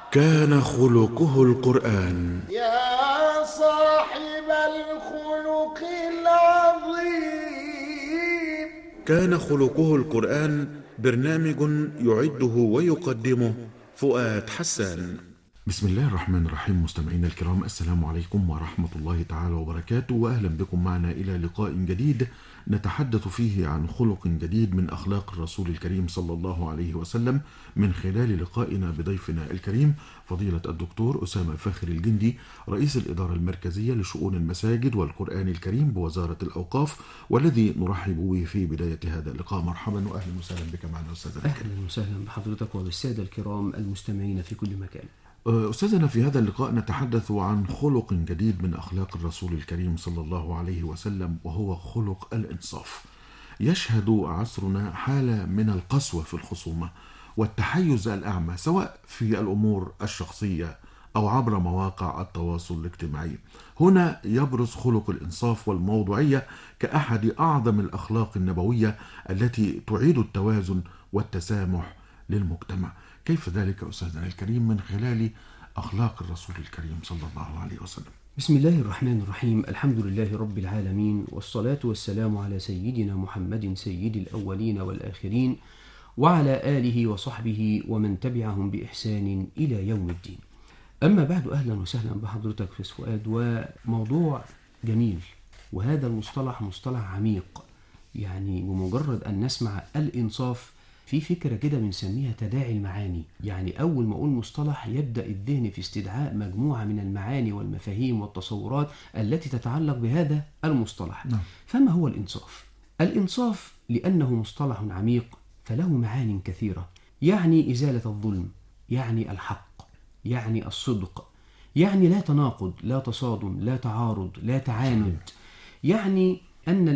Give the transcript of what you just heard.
كان خلقه القرآن. يا صاحب الخلق العظيم. كان خلقه القرآن برنامج يعده ويقدمه فؤاد حسان. بسم الله الرحمن الرحيم. مستمعينا الكرام، السلام عليكم ورحمة الله تعالى وبركاته، وأهلا بكم معنا إلى لقاء جديد نتحدث فيه عن خلق جديد من أخلاق الرسول الكريم صلى الله عليه وسلم، من خلال لقائنا بضيفنا الكريم فضيلة الدكتور أسامة فاخر الجندي، رئيس الإدارة المركزية لشؤون المساجد والقرآن الكريم بوزارة الأوقاف، والذي نرحب به في بداية هذا اللقاء. مرحبا وأهلا وسهلا بك معنا أستاذنا الكريم. أهلا وسهلا بحضرتك وبالسادة الكرام المستمعين في كل مكان. أستاذنا، في هذا اللقاء نتحدث عن خلق جديد من أخلاق الرسول الكريم صلى الله عليه وسلم، وهو خلق الإنصاف. يشهد عصرنا حالة من القسوة في الخصومة والتحيز الأعمى، سواء في الأمور الشخصية أو عبر مواقع التواصل الاجتماعي. هنا يبرز خلق الإنصاف والموضوعية كأحد أعظم الأخلاق النبوية التي تعيد التوازن والتسامح للمجتمع. كيف ذلك أستاذنا الكريم من خلال أخلاق الرسول الكريم صلى الله عليه وسلم؟ بسم الله الرحمن الرحيم. الحمد لله رب العالمين، والصلاة والسلام على سيدنا محمد سيد الأولين والآخرين، وعلى آله وصحبه ومن تبعهم بإحسان إلى يوم الدين. أما بعد، أهلا وسهلا بحضرتك في فؤاد، وموضوع جميل، وهذا المصطلح مصطلح عميق. يعني بمجرد أن نسمع الإنصاف في فكرة كده بنسميها تداعي المعاني. يعني أول ما أقول مصطلح يبدأ الذهن في استدعاء مجموعة من المعاني والمفاهيم والتصورات التي تتعلق بهذا المصطلح. نعم. فما هو الإنصاف؟ الإنصاف لأنه مصطلح عميق فله معان كثيرة. يعني إزالة الظلم، يعني الحق، يعني الصدق، يعني لا تناقض، لا تصادم، لا تعارض، لا تعاند. يعني أن